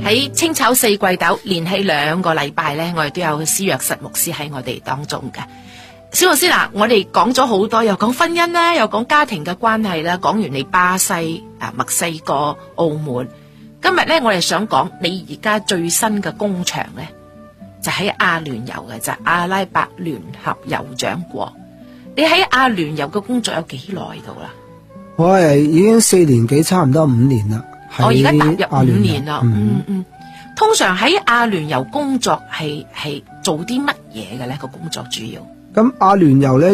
喺清炒四季豆連續2個禮拜咧，我哋都有施若實牧師喺我哋當中嘅。小牧師嗱，我哋講咗好多，又講婚姻啦，又講家庭嘅關係啦，講完你巴西啊、墨西哥、澳門，今日咧我哋想講你而家最新嘅工場咧，就喺阿聯酋嘅，就係阿拉伯聯合酋長國。你喺阿聯酋嘅工作有幾耐到啦？ 我係已經4年幾，差唔多5年啦。 我而家踏入5年啦。通常喺阿聯酋工作係做啲乜嘢嘅咧？個工作主要？ 咁阿聯酋咧？